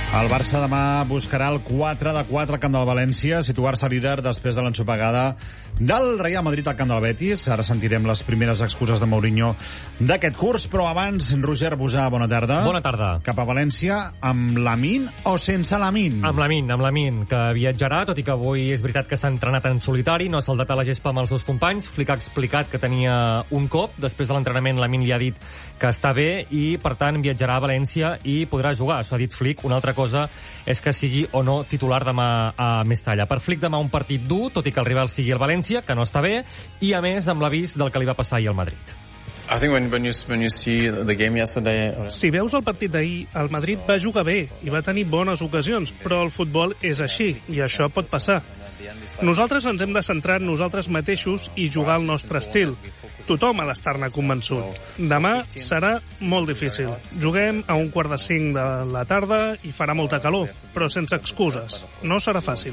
El Barça demà buscarà el 4 de 4 al camp del València, situar-se líder després de l'ensopegada del Real Madrid al camp del Betis. Ara sentirem les primeres excuses de Mourinho d'aquest curs, però abans, Roger Busà, bona tarda. Bona tarda. Cap a València, amb Lamine o sense Lamine? Amb Lamine, que viatjarà, tot i que avui és veritat que s'ha entrenat en solitari, no ha saltat a la gespa amb els seus companys. Flick ha explicat que tenia un cop, després de l'entrenament Lamine li ha dit que està bé i, per tant, viatjarà a València i podrà jugar. Això ha dit Flick. Una altra cosa és que sigui o no titular demà a Mestalla. Per Flick demà un partit dur, tot i que el rival sigui el València, que no està bé, i a més amb l'avís del que li va passar ahir al Madrid. Si veus el partit d'ahir, el Madrid va jugar bé i va tenir bones ocasions, però el futbol és així i això pot passar. Nosaltres ens hem de centrar en nosaltres mateixos i jugar al nostre estil. Tothom ha d'estar-ne convençut. Demà serà molt difícil. Juguem a 4:45 de la tarda i farà molta calor, però sense excuses. No serà fàcil.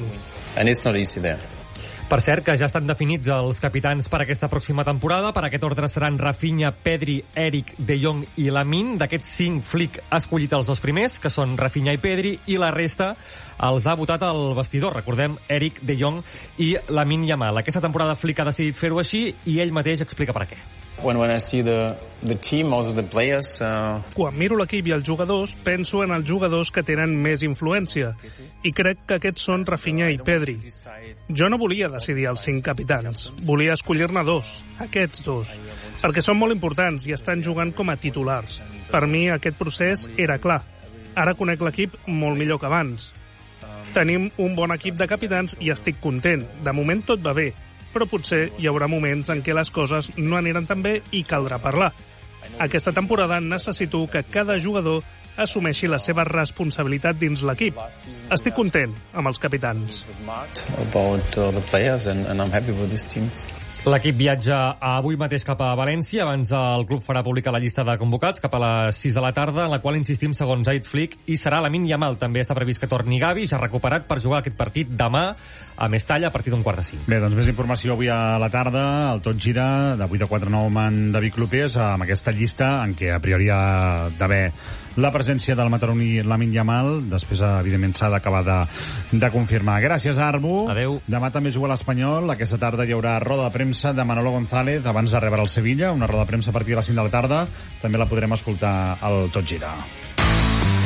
Per cert, que ja estan definits els capitans per aquesta pròxima temporada. Per aquest ordre seran Rafinha, Pedri, Eric, De Jong i Lamine. D'aquests 5, Flick ha escollit els dos primers, que són Rafinha i Pedri, i la resta els ha votat al vestidor. Recordem, Eric, De Jong i Lamine Yamal. Aquesta temporada Flick ha decidit fer-ho així i ell mateix explica per què. Quan miro l'equip i els jugadors, penso en els jugadors que tenen més influència, i crec que aquests són Rafinha i Pedri. Jo no volia decidir els 5 capitans, volia escollir-ne 2, aquests 2, perquè són molt importants i estan jugant com a titulars. Per mi aquest procés era clar. Ara conec l'equip molt millor que abans. Tenim un bon equip de capitans i estic content. De moment tot va bé, però potser hi haurà moments en què les coses no aniran tan bé i caldrà parlar. Aquesta temporada necessito que cada jugador assumeixi la seva responsabilitat dins l'equip. Estic content amb els capitans. L'equip viatja avui mateix cap a València. Abans el club farà pública la llista de convocats cap a les 6 de la tarda, en la qual insistim, segons ha dit Flick, i serà Lamine Yamal. També està previst que torni Gavi, ja recuperat, per jugar aquest partit demà a Mestalla a partir d'un 4:45. Bé, doncs més informació avui a la tarda. El Tot Gira, de 8 a 4 9 amb David Clopés, amb aquesta llista en què a priori ha d'haver la presència del mataroní Lamine Yamal. Després, evidentment, s'ha d'acabar de confirmar. Gràcies, Arbu. Adéu. Demà també juga l'Espanyol. Aquesta tarda hi haurà roda de premsa de Manolo González abans de rebre el Sevilla, una roda de premsa a partir de les 5 de la tarda. També la podrem escoltar al Tot Gira.